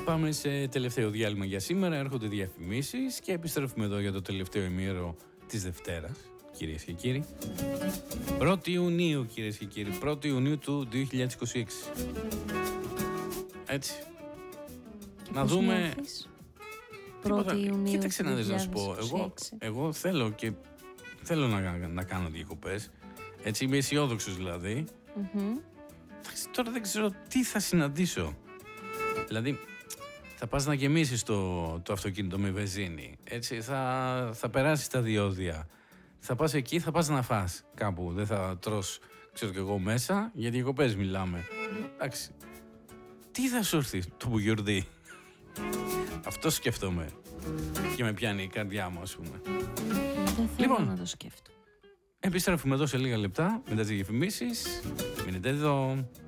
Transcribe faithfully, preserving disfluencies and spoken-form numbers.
Πάμε σε τελευταίο διάλειμμα για σήμερα. Έρχονται διαφημίσεις και επιστρέφουμε εδώ για το τελευταίο ημίωρο της Δευτέρας, κυρίες και κύριοι. πρώτη Ιουνίου, κυρίες και κύριοι. πρώτη Ιουνίου του δύο χιλιάδες είκοσι έξι. Έτσι. Να Πώς δούμε. νιώθεις? πρώτη Ιουνίου. Κοίταξε να δεις, να σου πω. Εγώ, εγώ θέλω και θέλω να, να κάνω διακοπές. Έτσι, είμαι αισιόδοξος δηλαδή. Mm-hmm. Τώρα δεν ξέρω τι θα συναντήσω. Δηλαδή, θα πας να γεμίσεις το, το αυτοκίνητο με βενζίνη. Έτσι, θα, θα περάσεις τα διόδια. Θα πας εκεί, θα πας να φας κάπου. Δεν θα τρως, ξέρω κι εγώ, μέσα. Για διακοπές μιλάμε. Εντάξει. Τι θα σου έρθει το μπουγιουρδί? Αυτό σκέφτομαι. Και με πιάνει η καρδιά μου, ας πούμε. Δεν θέλω Λοιπόν, να το σκέφτομαι. επιστρέφουμε εδώ σε λίγα λεπτά μετά τις διαφημίσεις. Μείνετε εδώ.